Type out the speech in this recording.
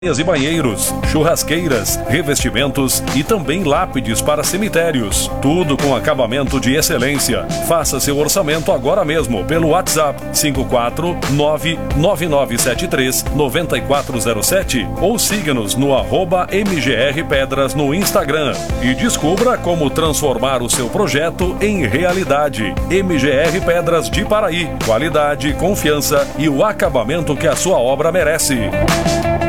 e banheiros, churrasqueiras, revestimentos e também lápides para cemitérios. Tudo com acabamento de excelência. Faça seu orçamento agora mesmo pelo WhatsApp 54999739407 ou siga-nos no @MGRPedras no Instagram e descubra como transformar o seu projeto em realidade. MGR Pedras de Paraí. Qualidade, confiança e o acabamento que a sua obra merece.